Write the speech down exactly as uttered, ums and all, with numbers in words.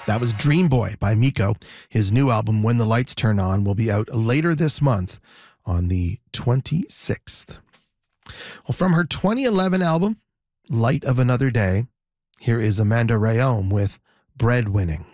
That was Dream Boy by Miko. His new album, When the Lights Turn On, will be out later this month on the twenty-sixth. Well, from her twenty eleven album, Light of Another Day, here is Amanda Rayom with Breadwinning.